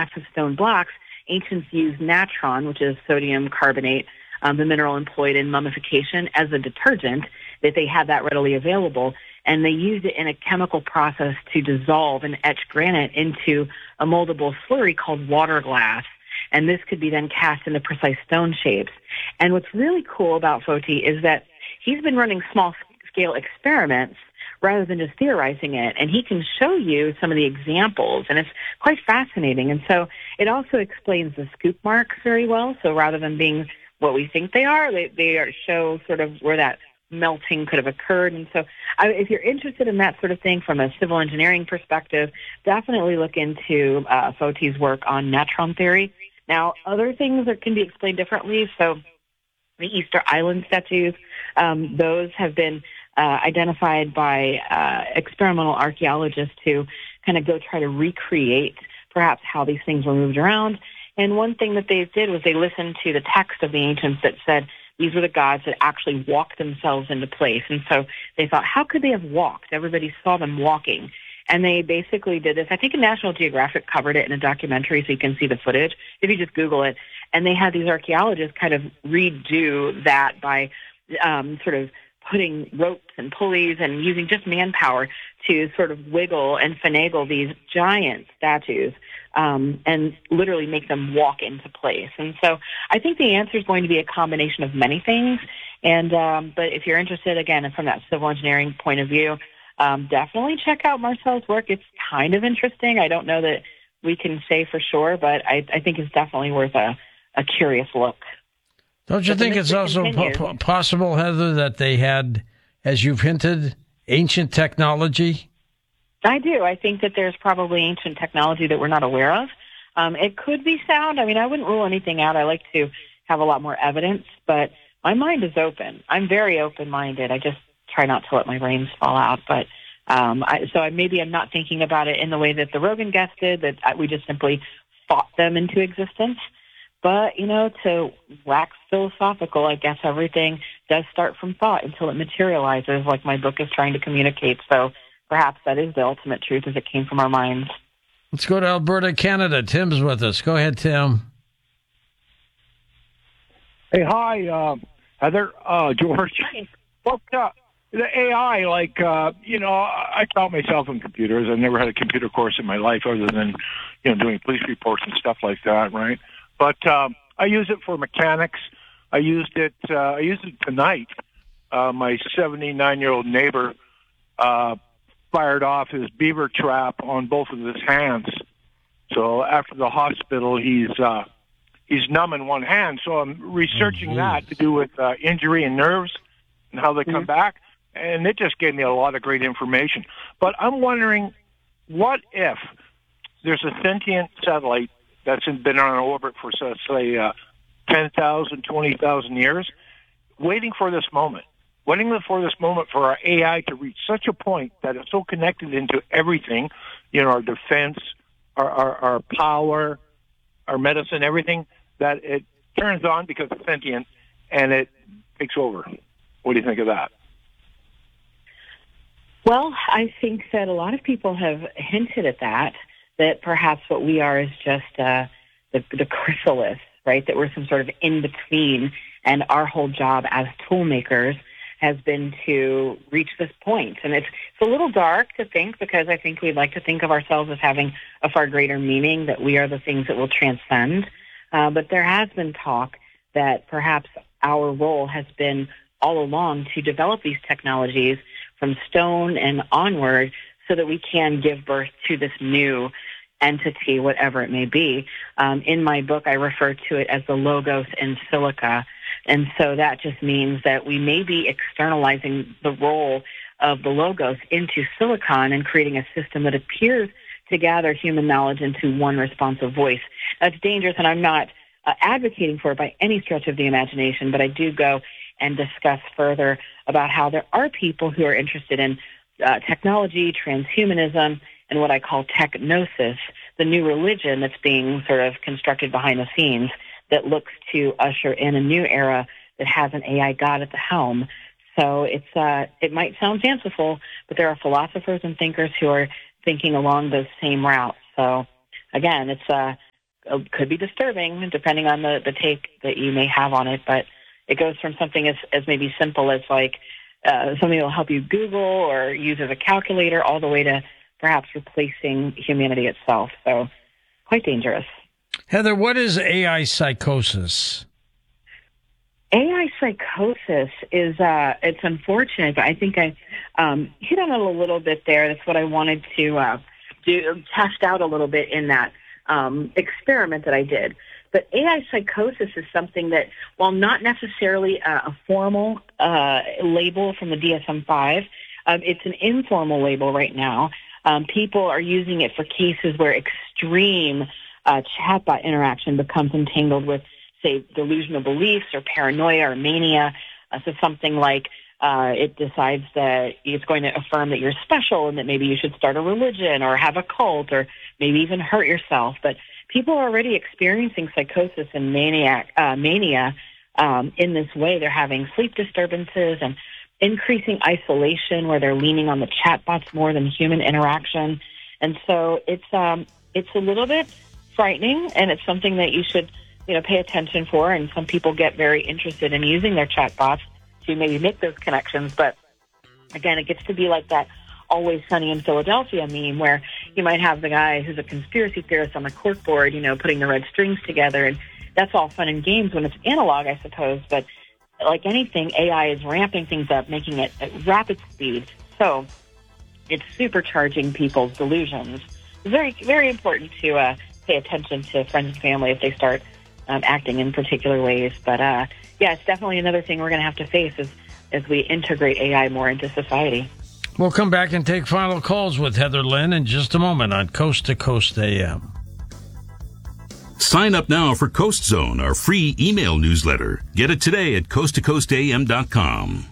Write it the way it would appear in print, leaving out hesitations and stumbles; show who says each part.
Speaker 1: massive stone blocks, ancients used natron, which is sodium carbonate, the mineral employed in mummification, as a detergent, that they had that readily available. And they used it in a chemical process to dissolve and etch granite into a moldable slurry called water glass. And this could be then cast into precise stone shapes. And what's really cool about Foti is that he's been running small-scale experiments rather than just theorizing it. And he can show you some of the examples, and it's quite fascinating. And so it also explains the scoop marks very well. So rather than being what we think they are, they show sort of where that melting could have occurred. And so if you're interested in that sort of thing from a civil engineering perspective, definitely look into Foti's work on natron theory. Now, other things that can be explained differently, so the Easter Island statues, those have been identified by experimental archaeologists to kind of go try to recreate perhaps how these things were moved around. And one thing that they did was they listened to the text of the ancients that said these were the gods that actually walked themselves into place. And so they thought, how could they have walked? Everybody saw them walking. And they basically did this. I think National Geographic covered it in a documentary, so you can see the footage if you just Google it. And they had these archaeologists kind of redo that by sort of putting ropes and pulleys and using just manpower to sort of wiggle and finagle these giant statues and literally make them walk into place. And so I think the answer is going to be a combination of many things. And but if you're interested, again, from that civil engineering point of view, definitely check out Marcel's work. It's kind of interesting. I don't know that we can say for sure, but I think it's definitely worth a curious look.
Speaker 2: Don't you think it's also possible, Heather, that they had, as you've hinted, ancient technology?
Speaker 1: I do. I think that there's probably ancient technology that we're not aware of. It could be sound. I mean, I wouldn't rule anything out. I like to have a lot more evidence, but my mind is open. I'm very open-minded. I just try not to let my brains fall out. But maybe I'm not thinking about it in the way that the Rogan guest did, that we just simply thought them into existence. But, to wax philosophical, I guess everything does start from thought until it materializes, like my book is trying to communicate. So perhaps that is the ultimate truth, as it came from our minds.
Speaker 2: Let's go to Alberta, Canada. Tim's with us. Go ahead, Tim.
Speaker 3: Hey, hi, Heather, George.
Speaker 1: Hi.
Speaker 3: Well, the AI, I taught myself in computers. I've never had a computer course in my life other than, doing police reports and stuff like that, right? But I use it for mechanics. I used it tonight. My 79-year-old neighbor fired off his beaver trap on both of his hands. So after the hospital, he's numb in one hand. So I'm researching that to do with injury and nerves and how they come back. And it just gave me a lot of great information. But I'm wondering, what if there's a sentient satellite that's been on orbit for, say, 10,000, 20,000 years, waiting for this moment for our AI to reach such a point that it's so connected into everything, our defense, our power, our medicine, everything, that it turns on because it's sentient and it takes over. What do you think of that?
Speaker 1: Well, I think that a lot of people have hinted at that perhaps what we are is just the chrysalis, right? That we're some sort of in-between, and our whole job as tool makers has been to reach this point. And it's a little dark to think, because I think we'd like to think of ourselves as having a far greater meaning, that we are the things that will transcend. But there has been talk that perhaps our role has been all along to develop these technologies from stone and onward so that we can give birth to this new entity, whatever it may be. In my book, I refer to it as the logos in silica. And so that just means that we may be externalizing the role of the logos into silicon and creating a system that appears to gather human knowledge into one responsive voice. That's dangerous, and I'm not advocating for it by any stretch of the imagination, but I do go and discuss further about how there are people who are interested in technology, transhumanism, and what I call technosis, the new religion that's being sort of constructed behind the scenes that looks to usher in a new era that has an AI god at the helm. So it might sound fanciful, but there are philosophers and thinkers who are thinking along those same routes. So again, it's could be disturbing depending on the take that you may have on it. But it goes from something as maybe simple as like something that will help you Google or use as a calculator, all the way to perhaps replacing humanity itself. So quite dangerous.
Speaker 2: Heather, what is AI psychosis?
Speaker 1: AI psychosis is, it's unfortunate, but I think I hit on it a little bit there. That's what I wanted to test out a little bit in that experiment that I did. But AI psychosis is something that, while not necessarily a formal label from the DSM-5, it's an informal label right now. People are using it for cases where extreme chatbot interaction becomes entangled with, say, delusional beliefs or paranoia or mania. So something like it decides that it's going to affirm that you're special and that maybe you should start a religion or have a cult or maybe even hurt yourself. But people are already experiencing psychosis and mania in this way. They're having sleep disturbances and increasing isolation, where they're leaning on the chatbots more than human interaction. And so it's a little bit frightening, and it's something that you should pay attention for. And some people get very interested in using their chatbots to maybe make those connections. But again, it gets to be like that Always Sunny in Philadelphia meme, where you might have the guy who's a conspiracy theorist on the corkboard, putting the red strings together. And that's all fun and games when it's analog, I suppose. But like anything, AI is ramping things up, making it at rapid speed. So it's supercharging people's delusions. It's very, very important to pay attention to friends and family if they start acting in particular ways. But yeah, it's definitely another thing we're going to have to face as we integrate AI more into society.
Speaker 2: We'll come back and take final calls with Heather Lynn in just a moment on Coast to Coast AM.
Speaker 4: Sign up now for Coast Zone, our free email newsletter. Get it today at coasttocoastam.com.